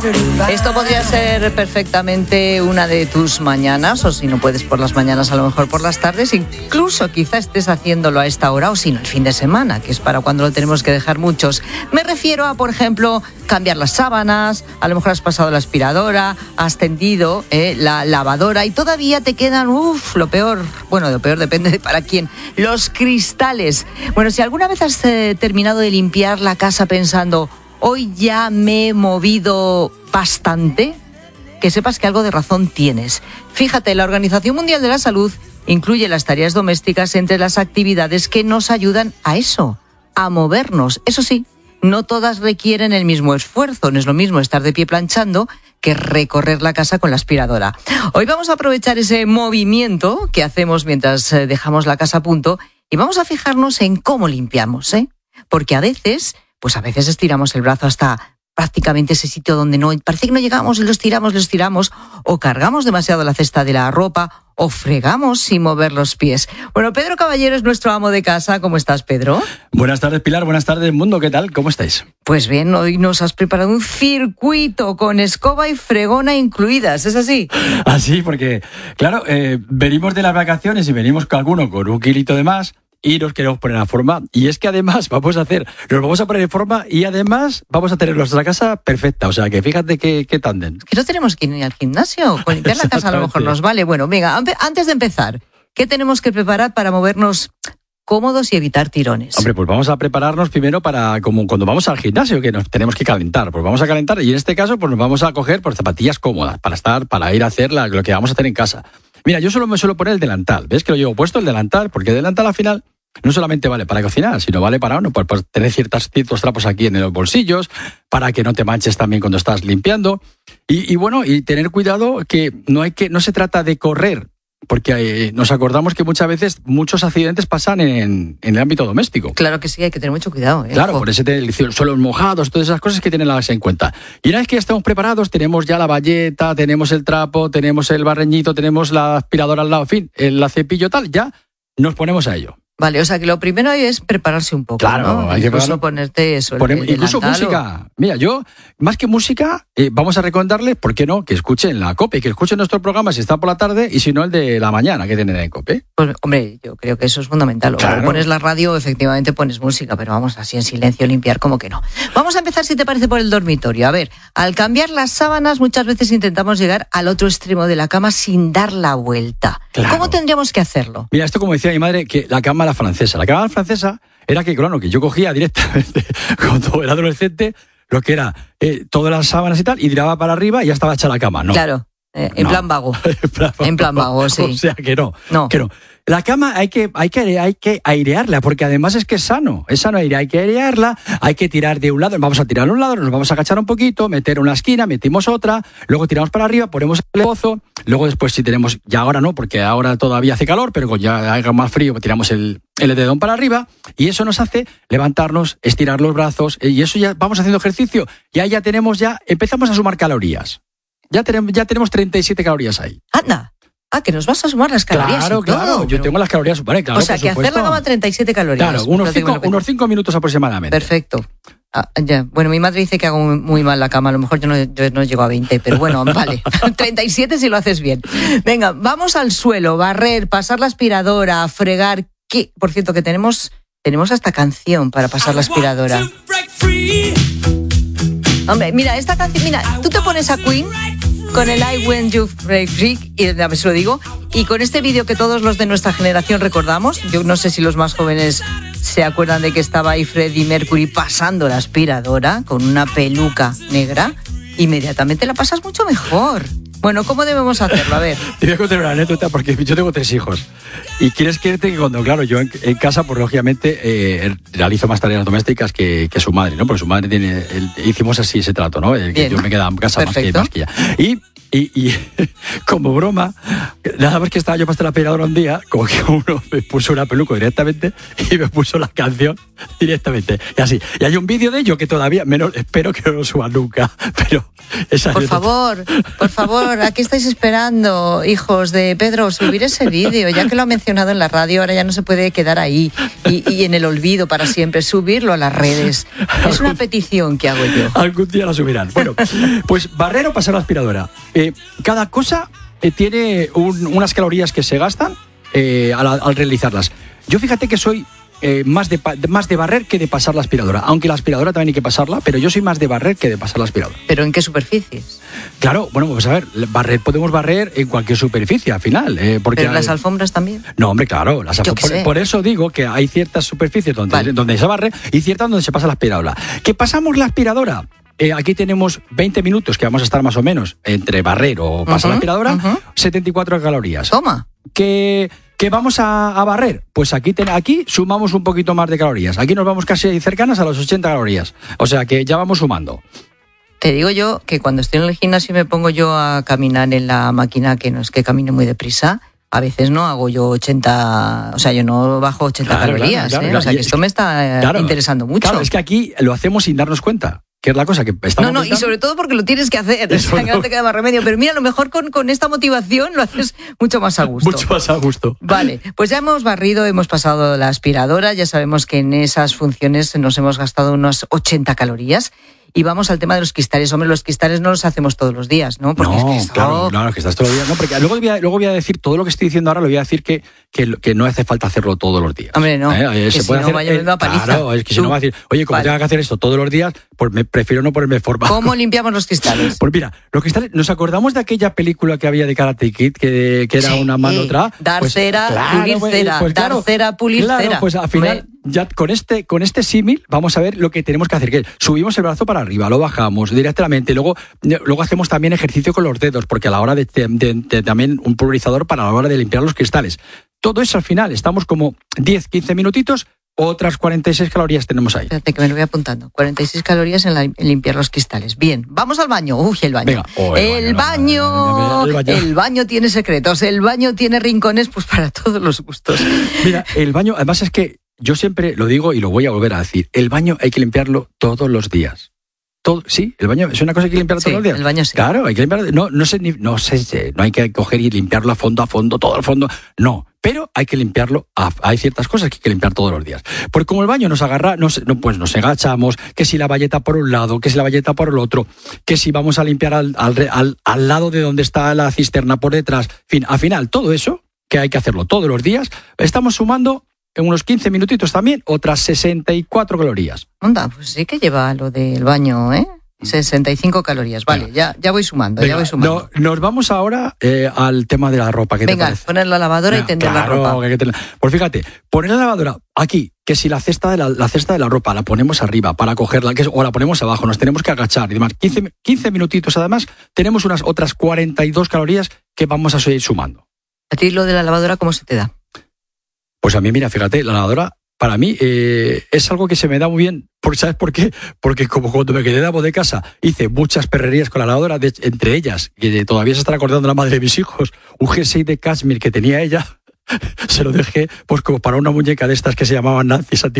Esto podría ser perfectamente una de tus mañanas, o si no puedes por las mañanas, a lo mejor por las tardes. Incluso quizá estés haciéndolo a esta hora, o si no el fin de semana, que es para cuando lo tenemos que dejar muchos. Me refiero a, por ejemplo, cambiar las sábanas. A lo mejor has pasado la aspiradora, has tendido la lavadora y todavía te quedan, lo peor. Bueno, lo peor depende de para quién. Los cristales. Bueno, si alguna vez has terminado de limpiar la casa pensando, hoy ya me he movido bastante, que sepas que algo de razón tienes. Fíjate, la Organización Mundial de la Salud incluye las tareas domésticas entre las actividades que nos ayudan a eso, a movernos. Eso sí, no todas requieren el mismo esfuerzo. No es lo mismo estar de pie planchando que recorrer la casa con la aspiradora. Hoy vamos a aprovechar ese movimiento que hacemos mientras dejamos la casa a punto y vamos a fijarnos en cómo limpiamos, porque a veces estiramos el brazo hasta prácticamente ese sitio donde no parece que no llegamos y lo estiramos, o cargamos demasiado la cesta de la ropa, o fregamos sin mover los pies. Bueno, Pedro Caballero es nuestro amo de casa. ¿Cómo estás, Pedro? Buenas tardes, Pilar. Buenas tardes, mundo. ¿Qué tal? ¿Cómo estáis? Pues bien, hoy nos has preparado un circuito con escoba y fregona incluidas. ¿Es así? Así, porque, claro, venimos de las vacaciones y venimos con alguno con un kilito de más y nos queremos poner a forma. Y es que además nos vamos a poner en forma y además vamos a tener nuestra casa perfecta. O sea, que fíjate qué tándem. Que no tenemos que ir al gimnasio. Con limpiar la casa a lo mejor nos vale. Bueno, venga, antes de empezar, ¿qué tenemos que preparar para movernos cómodos y evitar tirones? Hombre, pues vamos a prepararnos primero para, como cuando vamos al gimnasio, que nos tenemos que calentar. Pues vamos a calentar y en este caso pues nos vamos a coger por zapatillas cómodas para ir a hacer lo que vamos a hacer en casa. Mira, yo solo me suelo poner el delantal. ¿Ves que lo llevo puesto el delantal? Porque el delantal al final no solamente vale para cocinar, sino vale para pues tener ciertos trapos aquí en los bolsillos, para que no te manches también cuando estás limpiando. Y tener cuidado que no se trata de correr, porque nos acordamos que muchas veces muchos accidentes pasan en el ámbito doméstico. Claro que sí, hay que tener mucho cuidado. Claro, por ese suelos mojados, todas esas cosas que tienen que darse en cuenta. Y una vez que ya estamos preparados, tenemos ya la bayeta, tenemos el trapo, tenemos el barreñito, tenemos la aspiradora al lado, en fin, el cepillo tal, ya nos ponemos a ello. Vale, o sea que lo primero es prepararse un poco, claro, ¿no? Hay que ponerte eso. Incluso música. Mira, yo, más que música, vamos a recomendarles, ¿por qué no?, que escuchen la COPE, que escuchen nuestro programa si está por la tarde y si no el de la mañana que tienen en COPE. Pues, hombre, yo creo que eso es fundamental. Claro. O pones la radio, efectivamente pones música, pero vamos así en silencio, limpiar como que no. Vamos a empezar, si te parece, por el dormitorio. A ver, al cambiar las sábanas muchas veces intentamos llegar al otro extremo de la cama sin dar la vuelta. Claro. ¿Cómo tendríamos que hacerlo? Mira, esto como decía mi madre, que la cama a la francesa. La cama francesa era que, claro, que yo cogía directamente cuando era adolescente lo que era todas las sábanas y tal, y tiraba para arriba y ya estaba hecha la cama, ¿no? Claro, en plan vago. En plan vago, sí. O sea, que no. La cama hay que airearla, porque además es que es sano hay que airearla, hay que tirar de un lado, vamos a tirar de un lado, nos vamos a agachar un poquito, meter una esquina, metimos otra, luego tiramos para arriba, ponemos el pozo, luego después si tenemos, ya ahora no, porque ahora todavía hace calor, pero cuando ya haga más frío, tiramos el edredón para arriba, y eso nos hace levantarnos, estirar los brazos, y eso ya vamos haciendo ejercicio, y ahí empezamos a sumar calorías. Ya tenemos 37 calorías ahí. ¡Anda! Que nos vas a sumar las calorías. Claro, yo tengo las calorías sumadas, claro. O sea, que hacer la cama 37 calorías. Claro, unos 5 minutos aproximadamente. Perfecto. Ya. Bueno, mi madre dice que hago muy mal la cama, a lo mejor yo no llego a 20, pero bueno, vale. 37 si lo haces bien. Venga, vamos al suelo, barrer, pasar la aspiradora, fregar. ¿Qué? Por cierto, que tenemos hasta canción para pasar la aspiradora. Hombre, mira, esta canción, tú te pones a Queen con el I When You Break Free, y a ver si lo digo, y con este vídeo que todos los de nuestra generación recordamos. Yo no sé si los más jóvenes se acuerdan de que estaba ahí Freddie Mercury pasando la aspiradora con una peluca negra. Inmediatamente la pasas mucho mejor. Bueno, ¿cómo debemos hacerlo? A ver. Te voy a contar una anécdota, porque yo tengo 3 hijos. Y quieres que cuando, claro, yo en casa, pues lógicamente realizo más tareas domésticas que su madre, ¿no? Porque su madre hicimos así ese trato, ¿no? Que yo me quedaba en casa más que ella. Y Y como broma, nada más que estaba yo pasando la aspiradora un día, como que uno me puso una peluca directamente y me puso la canción directamente. Y así. Y hay un vídeo de ello que todavía, menos, espero que no lo suba nunca. Pero esa por favor, ¿a qué estáis esperando, hijos de Pedro? Subir ese vídeo, ya que lo ha mencionado en la radio, ahora ya no se puede quedar ahí y en el olvido para siempre. Subirlo a las redes. Es una petición que hago yo. Algún día la subirán. Bueno, pues barrer o pasar la aspiradora. Cada cosa tiene unas calorías que se gastan al realizarlas. Yo fíjate que soy más de barrer que de pasar la aspiradora. Aunque la aspiradora también hay que pasarla, pero yo soy más de barrer que de pasar la aspiradora. ¿Pero en qué superficies? Claro, bueno, pues a ver, podemos barrer en cualquier superficie al final. Porque ¿Pero las alfombras también? No, hombre, claro. Por eso digo que hay ciertas superficies donde se barre y ciertas donde se pasa la aspiradora. ¿Que pasamos la aspiradora? Aquí tenemos 20 minutos que vamos a estar más o menos entre barrer o pasar la aspiradora, 74 calorías. Toma. ¿Que vamos a barrer? Pues aquí sumamos un poquito más de calorías. Aquí nos vamos casi cercanas a las 80 calorías. O sea que ya vamos sumando. Te digo yo que cuando estoy en el gimnasio y me pongo yo a caminar en la máquina, que no es que camine muy deprisa, a veces no hago yo 80, o sea, yo no bajo 80 calorías. Claro. O sea, que esto me está interesando mucho. Claro, es que aquí lo hacemos sin darnos cuenta. Que es la cosa que estamos y sobre todo porque lo tienes que hacer, o sea, que no te queda más remedio. Pero mira, a lo mejor con esta motivación lo haces mucho más a gusto. Mucho más a gusto. Vale, pues ya hemos barrido, hemos pasado la aspiradora, ya sabemos que en esas funciones nos hemos gastado unas 80 calorías. Y vamos al tema de los cristales. Hombre, los cristales no los hacemos todos los días, ¿no? Porque no, es que claro, los cristales todos los días. No, porque luego voy a decir, todo lo que estoy diciendo ahora lo voy a decir que no hace falta hacerlo todos los días. Hombre, no. Se puede hacer vaya una paliza. Claro, es que si no va a decir, oye, como tenga que hacer esto todos los días, pues prefiero no ponerme forma. ¿Cómo limpiamos los cristales? Pues mira, los cristales, ¿nos acordamos de aquella película que había de Karate Kid, que era una mano otra? Dar cera, pulir cera. Dar cera, pulir cera. Claro, pues al final, ya con este símil, vamos a ver lo que tenemos que hacer, que subimos el brazo para arriba, lo bajamos directamente, luego hacemos también ejercicio con los dedos, porque a la hora de también un pulverizador para la hora de limpiar los cristales. Todo eso al final, estamos como 10-15 minutitos, otras 46 calorías tenemos ahí. Espérate que me lo voy apuntando. 46 calorías en limpiar los cristales. Bien, vamos al baño. Uy, el baño. Venga. El baño tiene secretos, el baño tiene rincones, pues para todos los gustos. Mira, el baño, además es que yo siempre lo digo y lo voy a volver a decir, el baño hay que limpiarlo todos los días. Sí, el baño es una cosa que hay que limpiarlo todos los días. El baño sí. Claro, hay que limpiarlo. No hay que coger y limpiarlo a fondo, todo el fondo. No, pero hay que limpiarlo. Hay ciertas cosas que hay que limpiar todos los días. Porque como el baño nos agarra, pues nos agachamos, que si la bayeta por un lado, que si la bayeta por el otro, que si vamos a limpiar al lado de donde está la cisterna por detrás. En fin, al final, todo eso, que hay que hacerlo todos los días, estamos sumando en unos 15 minutitos también otras 64 calorías. Onda, pues sí que lleva lo del baño, 65 calorías. Vale, ya voy sumando. Nos vamos ahora al tema de la ropa. ¿Qué te parece? Poner la lavadora y tender la ropa. Pues fíjate, poner la lavadora aquí, que si la cesta de la ropa la ponemos arriba para cogerla, o la ponemos abajo, nos tenemos que agachar y demás. 15 minutitos además, tenemos unas otras 42 calorías que vamos a seguir sumando. ¿A ti lo de la lavadora cómo se te da? Pues a mí, mira, fíjate, la lavadora para mí es algo que se me da muy bien. ¿Sabes por qué? Porque como cuando me quedé de amo de casa hice muchas perrerías con la lavadora, entre ellas, que todavía se está acordando la madre de mis hijos, un jersey de cashmere que tenía ella, se lo dejé pues como para una muñeca de estas que se llamaban Nancy